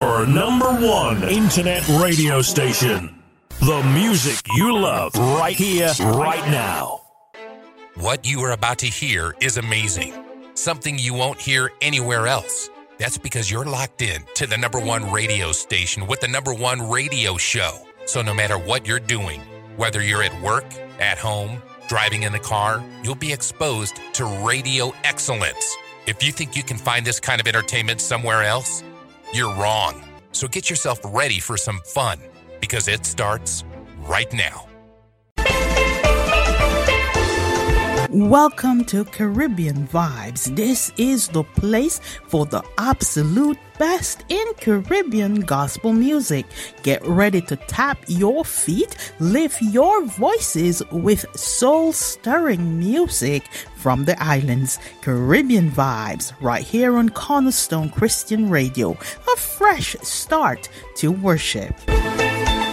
Your number one internet radio station. The music you love right here, right now. What you are about to hear is amazing. Something you won't hear anywhere else. That's because you're locked in to the number one radio station with the number one radio show. So no matter what you're doing, whether you're at work, at home, driving in the car, you'll be exposed to radio excellence. If you think you can find this kind of entertainment somewhere else, you're wrong. So get yourself ready for some fun, because it starts right now. Welcome to Caribbean Vibes. This is the place for the absolute best in Caribbean gospel music. Get ready to tap your feet, lift your voices with soul-stirring music from the islands. Caribbean Vibes, right here on Cornerstone Christian Radio. A fresh start to worship.